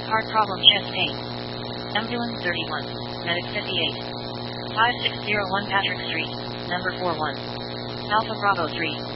Heart problem, chest pain. Ambulance 31. Medic 58. 5601 Patrick Street, number 41. Alpha Bravo 3.